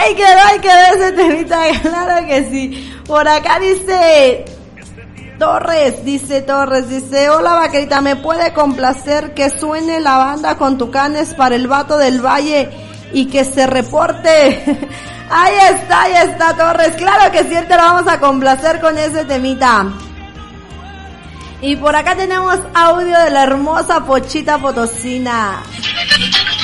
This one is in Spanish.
Hay que ver ese temita, claro que sí. Por acá dice Torres, hola vaquerita, ¿me puede complacer que suene la banda con Tucanes para el vato del Valle y que se reporte? Ahí está Torres, claro que sí, te lo vamos a complacer con ese temita. Y por acá tenemos audio de la hermosa Pochita Potosina.